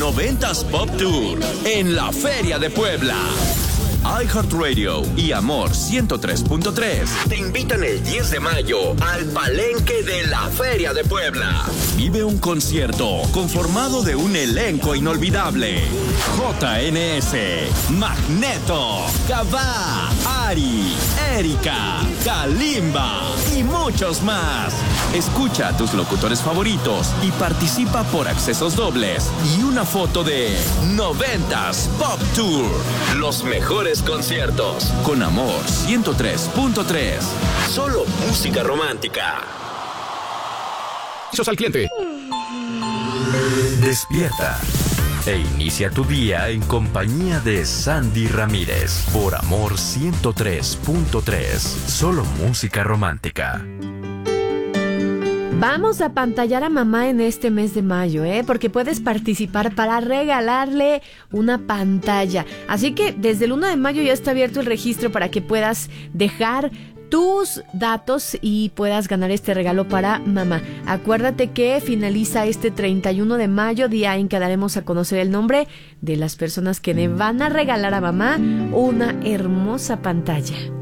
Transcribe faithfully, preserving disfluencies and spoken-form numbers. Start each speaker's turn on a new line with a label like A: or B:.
A: noventas Pop Tour en la Feria de Puebla. iHeartRadio y Amor ciento tres punto tres te invitan el diez de mayo al Palenque de la Feria de Puebla. Vive un concierto conformado de un elenco inolvidable. J N S, Magneto, Cabá, Ari, Erika, Kalimba y muchos más. Escucha a tus locutores favoritos y participa por accesos dobles y una foto de noventas Pop Tour. Los mejores conciertos con Amor ciento tres punto tres. Solo música romántica.
B: Sos al cliente.
C: Despierta e inicia tu día en compañía de Sandy Ramírez por Amor ciento tres punto tres. Solo música romántica.
D: Vamos a pantallar a mamá en este mes de mayo, ¿eh? Porque puedes participar para regalarle una pantalla. Así que desde el uno de mayo ya está abierto el registro para que puedas dejar tus datos y puedas ganar este regalo para mamá. Acuérdate que finaliza este treinta y uno de mayo, día en que daremos a conocer el nombre de las personas que le van a regalar a mamá una hermosa pantalla.